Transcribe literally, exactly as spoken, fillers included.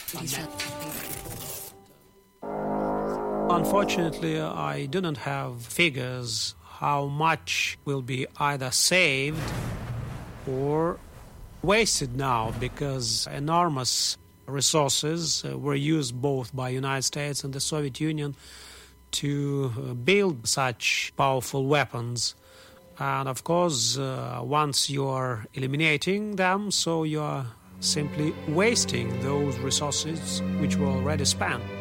Unfortunately, I do not have figures how much will be either saved or wasted now, because enormous resources uh, were used both by United States and the Soviet Union to uh, build such powerful weapons. And of course, uh, once you are eliminating them, so you are simply wasting those resources which were already spent.